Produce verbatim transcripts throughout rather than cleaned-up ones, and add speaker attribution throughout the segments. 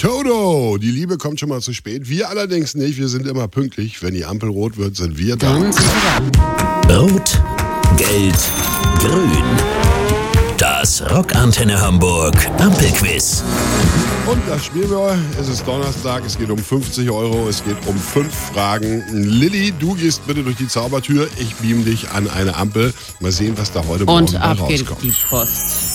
Speaker 1: Toto, die Liebe kommt schon mal zu spät. Wir allerdings nicht, wir sind immer pünktlich. Wenn die Ampel rot wird, sind wir da.
Speaker 2: Dann sind wir da.
Speaker 3: Rot, Gelb, Grün. Das Rockantenne Hamburg Ampelquiz.
Speaker 1: Und das spielen wir. Es ist Donnerstag, es geht um fünfzig Euro, es geht um fünf Fragen. Lilly, du gehst bitte durch die Zaubertür. Ich beam dich an eine Ampel. Mal sehen, was da heute Morgen
Speaker 2: Und ab geht
Speaker 1: rauskommt.
Speaker 2: die Post.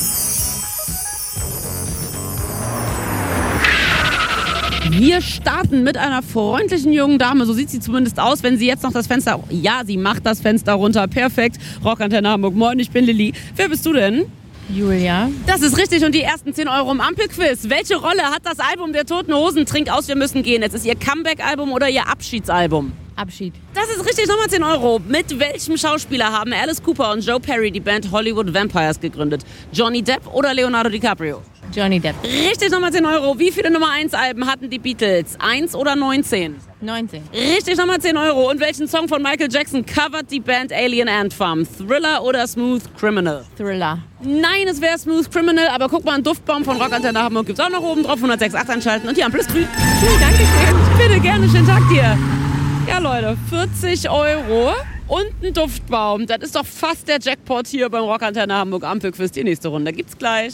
Speaker 2: Wir starten mit einer freundlichen jungen Dame. So sieht sie zumindest aus, wenn sie jetzt noch das Fenster... Ja, sie macht das Fenster runter. Perfekt. Rockantenne Hamburg. Moin, ich bin Lilly. Wer bist du denn?
Speaker 4: Julia.
Speaker 2: Das ist richtig und die ersten zehn Euro im Ampelquiz. Welche Rolle hat das Album der Toten Hosen? Trink aus, wir müssen gehen. Es ist ihr Comeback-Album oder ihr Abschiedsalbum?
Speaker 4: Abschied.
Speaker 2: Das ist richtig, nochmal zehn Euro. Mit welchem Schauspieler haben Alice Cooper und Joe Perry die Band Hollywood Vampires gegründet? Johnny Depp oder Leonardo DiCaprio?
Speaker 4: Johnny Depp.
Speaker 2: Richtig, nochmal zehn Euro. Wie viele Nummer eins Alben hatten die Beatles? eins oder neunzehn?
Speaker 4: neunzehn.
Speaker 2: Richtig, nochmal zehn Euro. Und welchen Song von Michael Jackson covert die Band Alien Ant Farm? Thriller oder Smooth Criminal?
Speaker 4: Thriller.
Speaker 2: Nein, es wäre Smooth Criminal, aber guck mal, einen Duftbaum von Rockantenne Hamburg gibt's auch noch oben drauf. hundertsechs Komma acht einschalten und die Ampel ist grün. Dankeschön. Bitte, gerne, schönen Tag dir. Ja, Leute, vierzig Euro und ein Duftbaum. Das ist doch fast der Jackpot hier beim Rockantenne Hamburg Ampelquiz. Die nächste Runde gibt's gleich.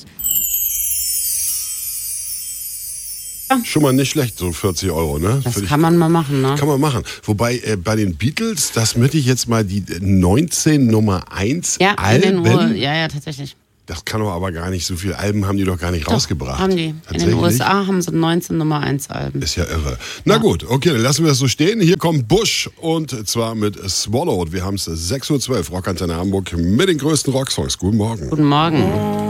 Speaker 1: Schon mal nicht schlecht, so vierzig Euro, ne?
Speaker 2: Das
Speaker 1: Für dich-
Speaker 2: kann man mal machen, ne?
Speaker 1: Kann man machen. Wobei äh, bei den Beatles, das möchte ich jetzt mal die neunzehn Nummer eins
Speaker 2: Ja, in
Speaker 1: Alben.
Speaker 2: den U- ja, ja, tatsächlich.
Speaker 1: Das kann doch aber gar nicht, so viele Alben haben die doch gar nicht
Speaker 2: Doch,
Speaker 1: rausgebracht.
Speaker 2: haben die. In den
Speaker 1: Tatsächlich?
Speaker 2: U S A haben sie neunzehn Nummer eins Alben.
Speaker 1: Ist ja irre. Na gut, okay, dann lassen wir das so stehen. Hier kommt Bush und zwar mit Swallowed. Wir haben es sechs Uhr zwölf, Rockantenne Hamburg mit den größten Rocksongs. Guten Morgen.
Speaker 2: Guten Morgen.